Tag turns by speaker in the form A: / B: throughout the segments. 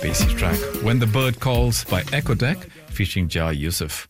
A: bassy track, When the Bird Calls by Echo Deck featuring Jah Yusuf.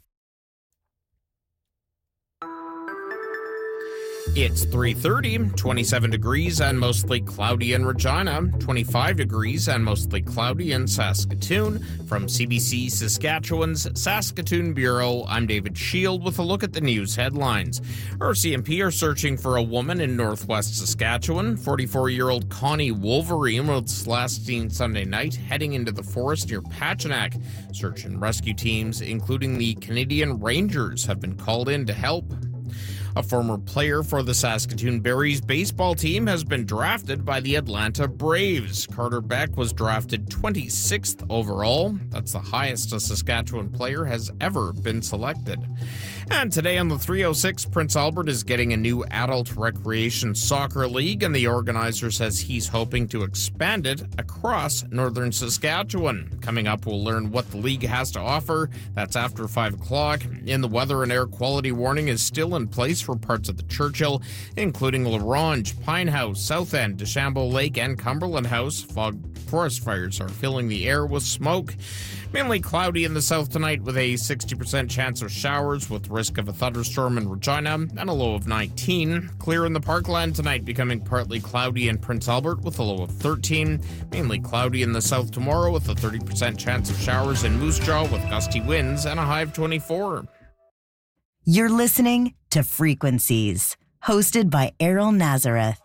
B: It's 3:30, 27 degrees and mostly cloudy in Regina, 25 degrees and mostly cloudy in Saskatoon. From CBC Saskatchewan's Saskatoon Bureau, I'm David Shield with a look at the news headlines. RCMP are searching for a woman in northwest Saskatchewan. 44-year-old Connie Wolverine was last seen Sunday night heading into the forest near Pachinak. Search and rescue teams, including the Canadian Rangers, have been called in to help. A former player for the Saskatoon Berries baseball team has been drafted by the Atlanta Braves. Carter Beck was drafted 26th overall. That's the highest a Saskatchewan player has ever been selected. And today on the 306, Prince Albert is getting a new adult recreation soccer league, and the organizer says he's hoping to expand it across northern Saskatchewan. Coming up, we'll learn what the league has to offer. That's after 5 o'clock. In the weather, an air quality warning is still in place for parts of the Churchill, including LaRange, Pine House, South End, DeChambeau Lake, and Cumberland House. Forest fires are filling the air with smoke. Mainly cloudy in the south tonight with a 60% chance of showers with risk of a thunderstorm in Regina and a low of 19. Clear in the Parkland tonight, becoming partly cloudy in Prince Albert with a low of 13. Mainly cloudy in the south tomorrow with a 30% chance of showers in Moose Jaw with gusty winds and a high of 24.
C: You're listening to Frequencies, hosted by Errol Nazareth.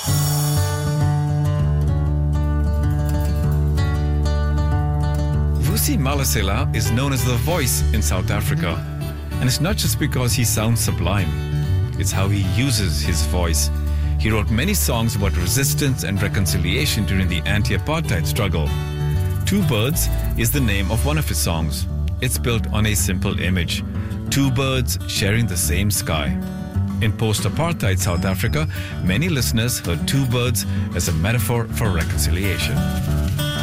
A: Vusi Malesela is known as the voice in South Africa. And it's not just because he sounds sublime. It's how he uses his voice. He wrote many songs about resistance and reconciliation during the anti-apartheid struggle. Two Birds is the name of one of his songs. It's built on a simple image. Two birds sharing the same sky. In post-apartheid South Africa, many listeners heard two birds as a metaphor for reconciliation.